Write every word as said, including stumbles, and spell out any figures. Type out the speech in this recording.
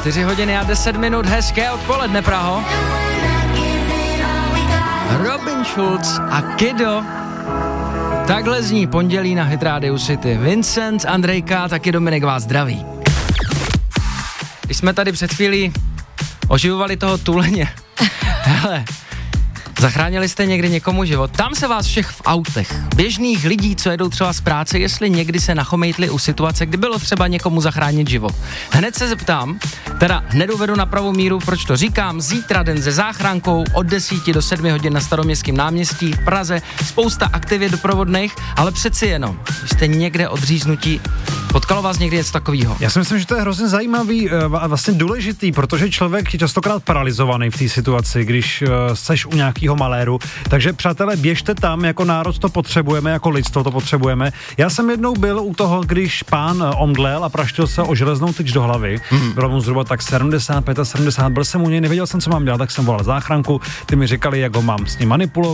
čtyři hodiny a deset minut, hezké odpoledne, Praho. Robin Schulz a Kiddo. Takhle zní pondělí na Hit Radio City. Vincent, Andrejka, taky Dominik vás zdraví. Když jsme tady před chvílí oživovali toho tuleně, hele, zachránili jste někdy někomu život? Tam se vás všech v autech, běžných lidí, co jedou třeba z práce, jestli někdy se nachomejtli u situace, kdy bylo třeba někomu zachránit život. Hned se zeptám, teda hned uvedu na pravou míru, proč to říkám. Zítra den se záchrankou od desíti do sedmi hodin na Staroměstském náměstí v Praze, spousta aktivit doprovodných, ale přeci jenom, když jste někde odříznutí, potkalo vás někdy něco takového? Já si myslím, že to je hrozně zajímavý a vlastně důležitý, protože člověk je častokrát paralizovaný v té situaci, když seš u nějakého maléru. Takže přátelé, běžte tam, jako národ to potřebujeme, jako lidstvo to potřebujeme. Já jsem jednou byl u toho, když pán omdlel a praštil se o železnou tyč do hlavy. Mm. Bylo mu zhruba tak sedmdesát, sedmdesát pět, byl jsem u něj, nevěděl jsem, co mám dělat, tak jsem volal záchranku. Ty mi říkali, jak ho mám s ním manipulovat.